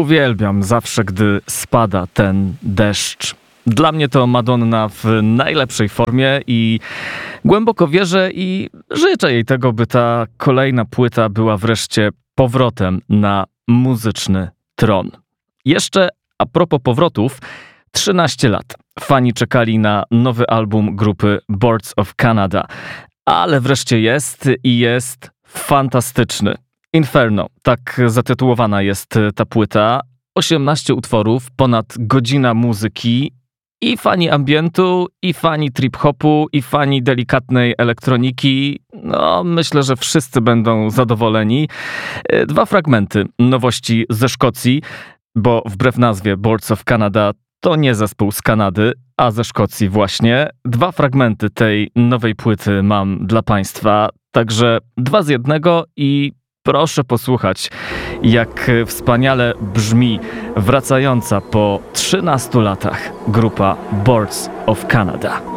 Uwielbiam zawsze, gdy spada ten deszcz. Dla mnie to Madonna w najlepszej formie i głęboko wierzę i życzę jej tego, by ta kolejna płyta była wreszcie powrotem na muzyczny tron. Jeszcze a propos powrotów, 13 lat. Fani czekali na nowy album grupy Boards of Canada, ale wreszcie jest i jest fantastyczny. Inferno, tak zatytułowana jest ta płyta. 18 utworów, ponad godzina muzyki i fani ambientu, i fani trip-hopu, i fani delikatnej elektroniki. No, myślę, że wszyscy będą zadowoleni. 2 fragmenty nowości ze Szkocji, bo wbrew nazwie Boards of Canada to nie zespół z Kanady, a ze Szkocji właśnie. 2 fragmenty tej nowej płyty mam dla Państwa, także 2 z 1 i proszę posłuchać, jak wspaniale brzmi wracająca po 13 latach grupa Boards of Canada.